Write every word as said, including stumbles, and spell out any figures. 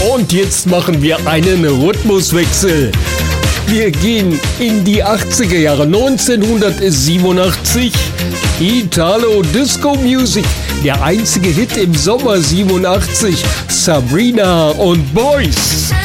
Und jetzt machen wir einen Rhythmuswechsel. Wir gehen in die achtziger Jahre, neunzehnhundertsiebenundachtzig. Italo Disco Music, der einzige Hit im Sommer siebenundachtzig. Sabrina und Boys.